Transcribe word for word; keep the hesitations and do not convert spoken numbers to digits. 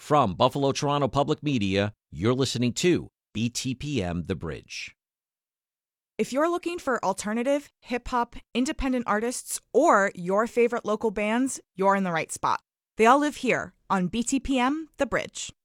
From Buffalo Toronto Public Media, you're listening to B T P M The Bridge. If you're looking for alternative, hip-hop, independent artists, or your favorite local bands, you're in the right spot. They all live here on B T P M The Bridge.